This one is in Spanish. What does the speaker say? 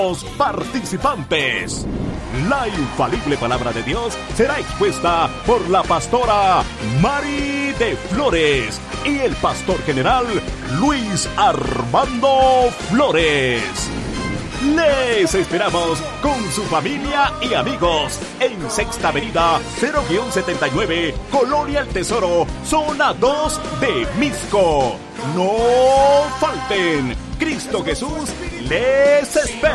participantes. La infalible palabra de Dios será expuesta por la pastora Mari de Flores y el pastor general Luis Armando Flores. Les esperamos con su familia y amigos en Sexta Avenida 0-79, Colonia El Tesoro, zona 2 de Misco. No falten. Cristo Jesús les espera.